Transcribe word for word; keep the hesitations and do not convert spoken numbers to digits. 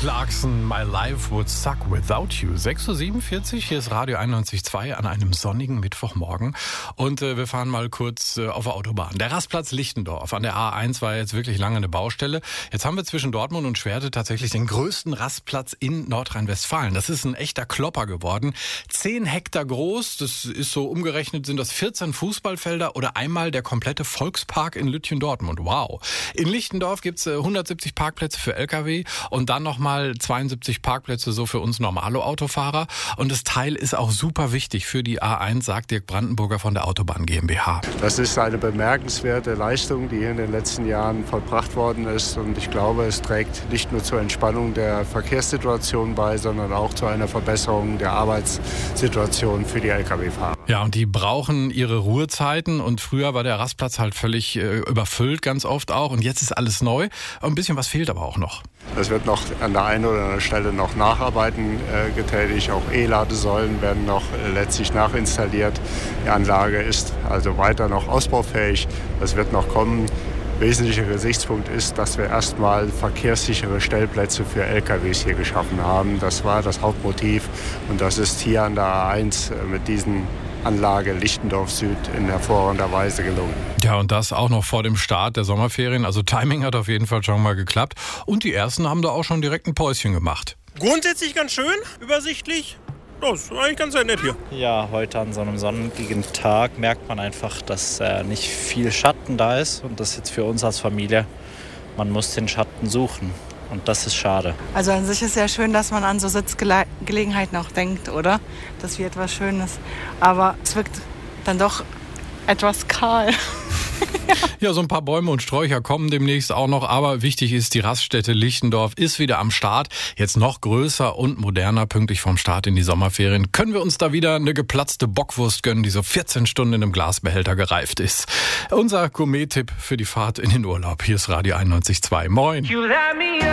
Clarkson, My Life Would Suck Without You. sechs Uhr siebenundvierzig, hier ist Radio einundneunzig Komma zwei an einem sonnigen Mittwochmorgen. Und äh, wir fahren mal kurz äh, auf der Autobahn. Der Rastplatz Lichtendorf an der A eins war jetzt wirklich lange eine Baustelle. Jetzt haben wir zwischen Dortmund und Schwerte tatsächlich den größten Rastplatz in Nordrhein-Westfalen. Das ist ein echter Klopper geworden. Zehn Hektar groß, das ist so umgerechnet, sind das vierzehn Fußballfelder oder einmal der komplette Volkspark in Lütjen-Dortmund. Wow. In Lichtendorf gibt's äh, hundertsiebzig Parkplätze für L K W und dann nochmal zweiundsiebzig Parkplätze so für uns Normalo-Autofahrer. Und das Teil ist auch super wichtig für die A eins, sagt Dirk Brandenburger von der Autobahn GmbH. Das ist eine bemerkenswerte Leistung, die hier in den letzten Jahren vollbracht worden ist. Und ich glaube, es trägt nicht nur zur Entspannung der Verkehrssituation bei, sondern auch zu einer Verbesserung der Arbeitssituation für die L K W-Fahrer. Ja, und die brauchen ihre Ruhezeiten. Und früher war der Rastplatz halt völlig äh, überfüllt, ganz oft auch. Und jetzt ist alles neu. Ein bisschen was fehlt aber auch noch. Es wird noch an der einen oder anderen Stelle noch Nacharbeiten äh, getätigt. Auch E-Ladesäulen werden noch äh, letztlich nachinstalliert. Die Anlage ist also weiter noch ausbaufähig. Das wird noch kommen. Wesentlicher Gesichtspunkt ist, dass wir erstmal verkehrssichere Stellplätze für L K Ws hier geschaffen haben. Das war das Hauptmotiv und das ist hier an der A eins mit diesen Anlage Lichtendorf Süd in hervorragender Weise gelungen. Ja, und das auch noch vor dem Start der Sommerferien. Also Timing hat auf jeden Fall schon mal geklappt. Und die ersten haben da auch schon direkt ein Päuschen gemacht. Grundsätzlich ganz schön, übersichtlich. Das ist eigentlich ganz sehr nett hier. Ja, heute an so einem sonnigen Tag merkt man einfach, dass äh, nicht viel Schatten da ist. Und das jetzt für uns als Familie, man muss den Schatten suchen. Und das ist schade. Also an sich ist ja schön, dass man an so Sitzgelegenheiten auch denkt, oder? Das wie etwas Schönes. Aber es wirkt dann doch etwas kahl. Ja, so ein paar Bäume und Sträucher kommen demnächst auch noch. Aber wichtig ist, die Raststätte Lichtendorf ist wieder am Start. Jetzt noch größer und moderner, pünktlich vom Start in die Sommerferien. Können wir uns da wieder eine geplatzte Bockwurst gönnen, die so vierzehn Stunden in einem Glasbehälter gereift ist. Unser Gourmet-Tipp für die Fahrt in den Urlaub. Hier ist Radio einundneunzig Komma zwei. Moin.